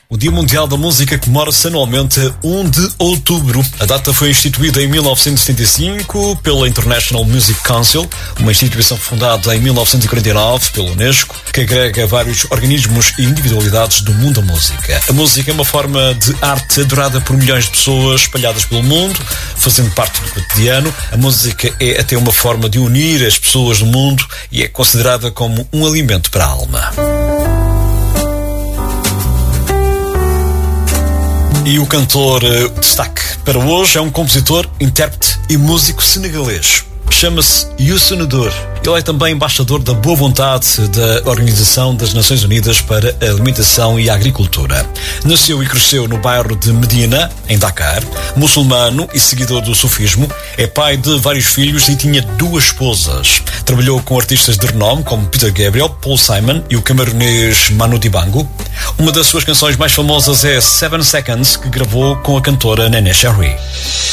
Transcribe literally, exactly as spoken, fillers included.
O Dia Mundial da Música comemora-se anualmente a um de outubro. A data foi instituída em mil novecentos e setenta e cinco pela International Music Council, uma instituição fundada em mil novecentos e quarenta e nove pela Unesco, que agrega vários organismos e individualidades do mundo da música. A música é uma forma de arte adorada por milhões de pessoas espalhadas pelo mundo, fazendo parte do cotidiano. A música é até uma forma de unir as pessoas do mundo e é considerada como um alimento para a alma. E o cantor uh, destaque para hoje é um compositor, intérprete e músico senegalês. Chama-se Youssou N'Dour. Ele é também embaixador da boa vontade da Organização das Nações Unidas para a Alimentação e a Agricultura. Nasceu e cresceu no bairro de Medina, em Dakar. Muçulmano e seguidor do sufismo, é pai de vários filhos e tinha duas esposas. Trabalhou com artistas de renome como Peter Gabriel, Paul Simon e o camerunês Manu Dibango. Uma das suas canções mais famosas é Seven Seconds, que gravou com a cantora Néné Cherry.